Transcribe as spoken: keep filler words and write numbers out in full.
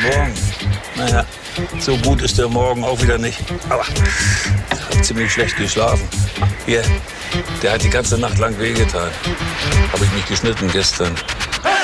Morgen. Naja, so gut ist der Morgen auch wieder nicht. Aber ich habe ziemlich schlecht geschlafen. Hier, der hat die ganze Nacht lang wehgetan. Habe ich mich geschnitten gestern.